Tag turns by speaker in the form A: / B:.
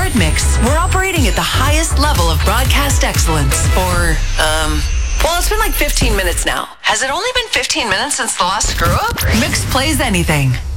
A: at Mix, we're operating at the highest level of broadcast excellence. Well, it's been like 15 minutes now. Has it only been 15 minutes since the last screw-up? Mix plays anything.